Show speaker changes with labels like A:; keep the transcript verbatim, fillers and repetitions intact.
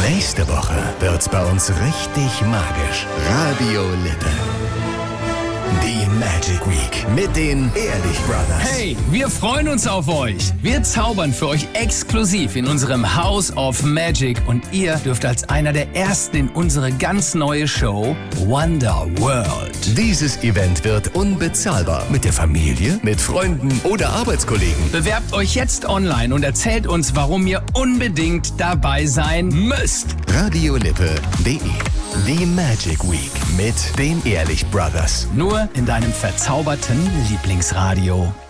A: Nächste Woche wird's bei uns richtig magisch. Radio Lippe. Die Magic Week mit den Ehrlich Brothers.
B: Hey, wir freuen uns auf euch. Wir zaubern für euch exklusiv in unserem House of Magic und ihr dürft als einer der ersten in unsere ganz neue Show Wonder World.
A: Dieses Event wird unbezahlbar. Mit der Familie, mit Freunden oder Arbeitskollegen.
B: Bewerbt euch jetzt online und erzählt uns, warum ihr unbedingt dabei sein müsst.
A: radiolippe punkt de. Die Magic Week mit den Ehrlich Brothers.
B: Nur in deinem verzauberten Lieblingsradio.